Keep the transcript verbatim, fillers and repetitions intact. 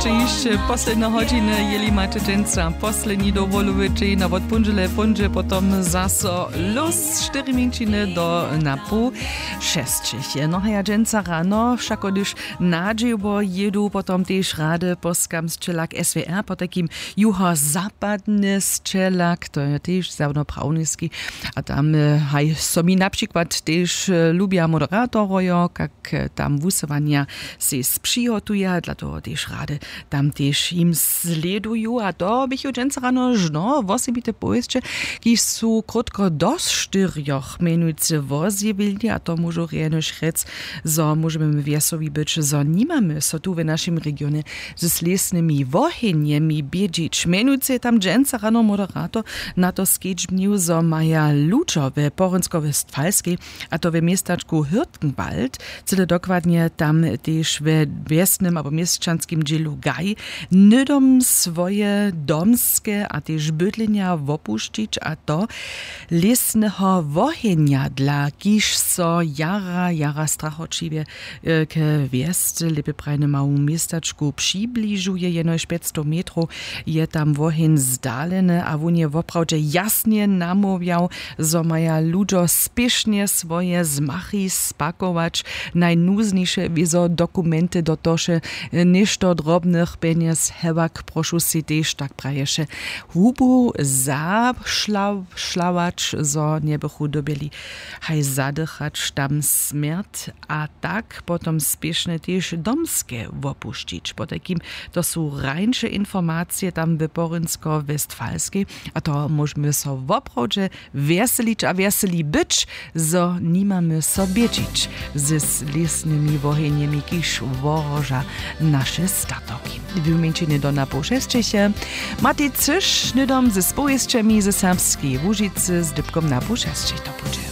Czy jeszcze posledná hodiny, jeli máte dżęca, poslední dowolowyczy na odpunżele punże, potom zaso los cztery minčiny do napu šestčich. No ja dżęca rano, všako když nadživo jedu, potom też rady poskam strzelak S W R, po takim juho-zapadny strzelak, to je też zavodno-pravniski, a tam haj so mi na przykład też lubia moderatorojo, jak tam wusowania se sprzyjotuje, dlatego też rady tam też im sleduju, a to bych ju dżęca rano żno, wosebite pojeździe, kiż su krótko do styrjoch menujcy wozjewili, a to może rejenoś rec, zo możemy wiesowi być, zo nimamy so tu w naszym regionie z lesnymi wohenjemi biedzić. Menujcy tam dżęca rano moderator na to skedźbnił, zo maja ludzo w Porynsko-Westfalskiej, a to w miestaczku Hürtgenwald, cyle dokładnie tam też w wiesnym albo mieszczanskim dzielu Gaj, nydom swoje domskie, a też bydlenia wopuszczyć, a to lesnego wohenja, dla kiż so jara, jara strachočiwie k wiest, lepiej prajne mału miestaczku przybliżuje, jenoś pięćset metrów je tam wohen zdalene, a wunie woprawdzie jasnie namówiał, zo maja ludzo spiesznie swoje zmachy spakować, najnuzniejsze wiezo dokumenty do tosze, niż to drobnych peniaz hewak, prošu si też tak praješe hubu zašlavač, zo nie bychu dobili haj zadychać tam smert, a tak potom spieszne też domskie wopuścić. Po takim to są rańsze informacje tam w Porynsko-Westfalskiej, a to możemy so woprawdzie weselić, a weseli być, zo nimamy so biedzić z lesnymi wohenjemi, kiż woroża nasze statoki. Wymięczenie do napu šestčiche. Matej Cysz, nydom ze spojeźdźemi ze serbskiej Łużycy z dybkom napu šestčich to pójdzie.